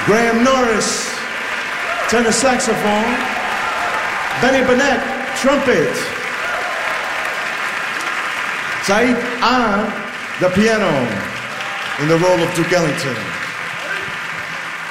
Graham Norris, tenor saxophone. Benny Burnett, trumpet. Saeed Ahmed, the piano, in the role of Duke Ellington.